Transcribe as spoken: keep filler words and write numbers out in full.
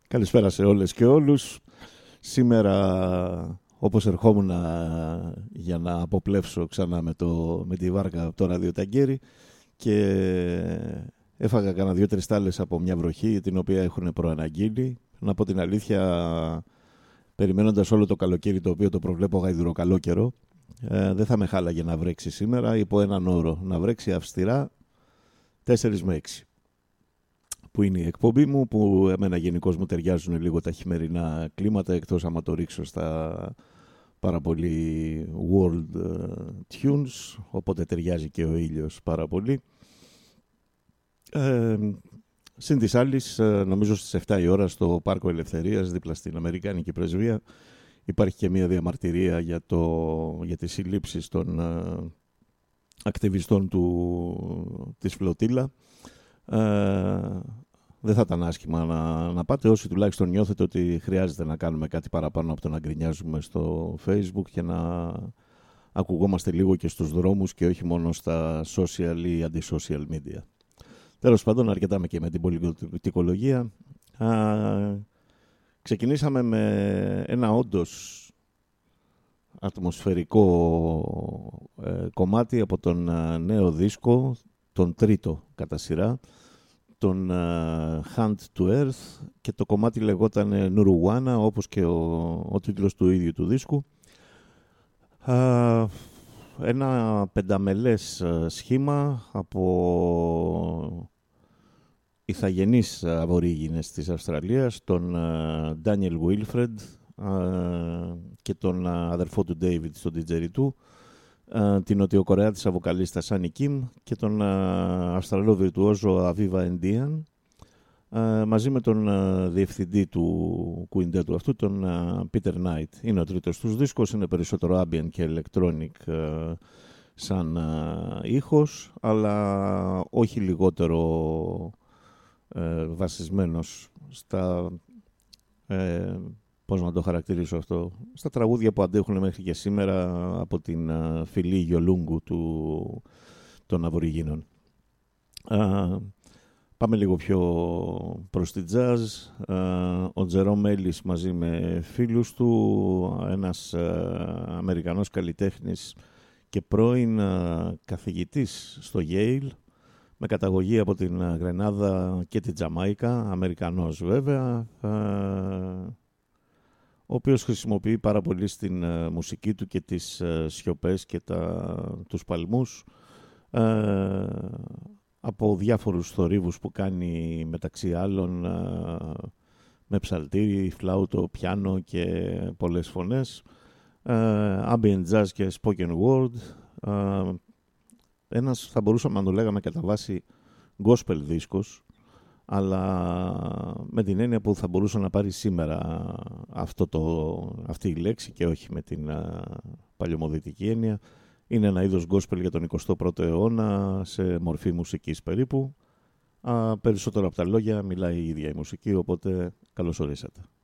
Καλησπέρα σε όλες και όλους. Σήμερα, όπως ερχόμουν για να αποπλέψω ξανά με, το, με τη βάρκα από το ραδιοταγκέρι και έφαγα κάνα δύο-τρεις τάλες από μια βροχή την οποία έχουν προαναγγείλει. Να πω την αλήθεια, περιμένοντας όλο το καλοκαίρι, το οποίο το προβλέπω γαϊδουροκαλό καιρό, ε, δεν θα με χάλαγε να βρέξει σήμερα υπό έναν όρο, να βρέξει αυστηρά τέσσερα με έξι. Που είναι η εκπομπή μου, που εμένα γενικώς μου ταιριάζουν λίγο τα χειμερινά κλίματα, εκτός άμα το ρίξω στα πάρα πολύ world tunes, οπότε ταιριάζει και ο ήλιος πάρα πολύ. Ε, Συν της άλλης, νομίζω στις επτά η ώρα στο Πάρκο Ελευθερίας, δίπλα στην Αμερικάνικη Πρεσβεία, υπάρχει και μια διαμαρτυρία για, το, για τις συλλήψεις των ε, ακτιβιστών του, της Φλωτήλα. Ε, δεν θα ήταν άσχημα να, να πάτε, όσοι τουλάχιστον νιώθετε ότι χρειάζεται να κάνουμε κάτι παραπάνω από το να γκρινιάζουμε στο Facebook και να ακουγόμαστε λίγο και στους δρόμους και όχι μόνο στα social ή αντι-social media. Τέλος πάντων, αρκετά με και με την πολιτικολογία. Α, ξεκινήσαμε με ένα όντως ατμοσφαιρικό ε, κομμάτι από τον ε, νέο δίσκο, τον τρίτο κατά σειρά, τον uh, Hand to Earth, και το κομμάτι λεγόταν Nuruwana, όπως και ο, ο τίτλος του ίδιου του δίσκου. Uh, ένα πενταμελές uh, σχήμα από ηθαγενείς αβορίγινες της Αυστραλίας, τον uh, Daniel Wilfred uh, και τον uh, αδερφό του David στον ντιτζεριτού, Uh, την νοτιοκορεάτισσα βοκαλίστα Σάνι Κιμ και τον uh, Αυστραλό βιρτουόζο Αβίβα Εντίαν, uh, μαζί με τον uh, διευθυντή του κουιντέτου αυτού, τον Πίτερ uh, Νάιτ. Είναι ο τρίτος τους δίσκος, είναι περισσότερο ambient και electronic uh, σαν uh, ήχος, αλλά όχι λιγότερο uh, βασισμένος στα... Uh, πώς να το χαρακτηρίσω αυτό, στα τραγούδια που αντέχουν μέχρι και σήμερα από την uh, φυλή Γιολούγκου του, των Αβοριγίνων. Uh, πάμε λίγο πιο προς τη jazz. Uh, ο Τζερόμ Έλλης μαζί με φίλους του, ένας uh, Αμερικανός καλλιτέχνης και πρώην uh, καθηγητής στο Yale, με καταγωγή από την uh, Γρενάδα και την Τζαμάικα, Αμερικανός βέβαια, uh, ο οποίος χρησιμοποιεί πάρα πολύ στην uh, μουσική του και τις uh, σιωπές και τα, τους παλμούς uh, από διάφορους θορύβους που κάνει, μεταξύ άλλων uh, με ψαλτήρι, φλάουτο, πιάνο και πολλές φωνές, uh, ambient jazz και spoken word. Uh, ένας, θα μπορούσαμε να το λέγαμε κατά βάση, gospel δίσκος, αλλά με την έννοια που θα μπορούσε να πάρει σήμερα αυτό το, αυτή η λέξη και όχι με την α, παλιωμοδυτική έννοια. Είναι ένα είδος gospel για τον εικοστό πρώτο αιώνα, σε μορφή μουσικής περίπου. Α, περισσότερο από τα λόγια μιλάει η ίδια η μουσική, οπότε καλώς ορίσατε.